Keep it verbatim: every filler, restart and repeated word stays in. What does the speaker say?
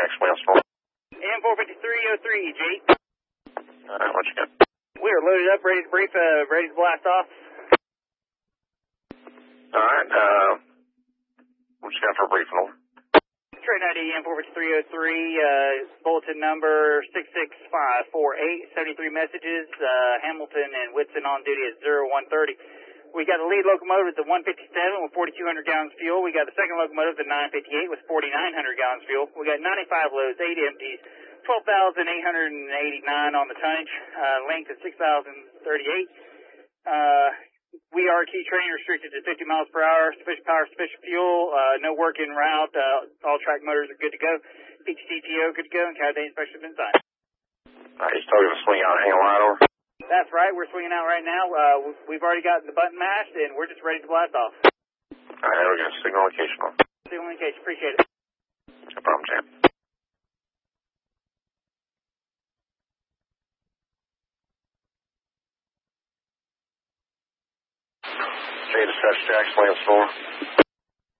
Jax, Lance four. M four fifty-three oh three, Jake. Alright, what you got? We are loaded up, ready to brief, uh, ready to blast off. Alright, uh, what you got for a briefing over? Train I D M four fifty-three oh three, uh, bulletin number six six five four eight, seventy-three messages, uh, Hamilton and Whitson on duty at zero one thirty. We got the lead locomotive at the one fifty-seven with forty-two hundred gallons fuel. We got the second locomotive at the nine fifty-eight with forty-nine hundred gallons fuel. We got ninety-five loads, eight empties, twelve thousand eight hundred eighty-nine on the tonnage, uh, length at six thousand thirty-eight. Uh, we are key train restricted to fifty miles per hour, sufficient power, sufficient fuel, uh, no work en route, uh, all track motors are good to go, P T C T O good to go, and Cat day inspection has been signed. Alright, you still gonna swing out and hang a line over? That's right, we're swinging out right now. Uh, we've already got the button mashed, and we're just ready to blast off. Alright, we're gonna signal location on. Signal location, appreciate it. No problem, champ. Okay, dispatch Jax, Lance four.